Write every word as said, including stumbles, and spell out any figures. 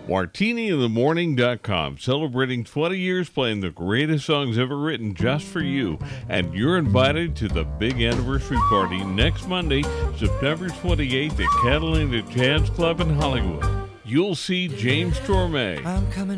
Martini in the Morning dot com, celebrating twenty years playing the greatest songs ever written just for you. And you're invited to the big anniversary party next Monday, September twenty-eighth at Catalina Jazz Club in Hollywood. You'll see James Torme, I'm coming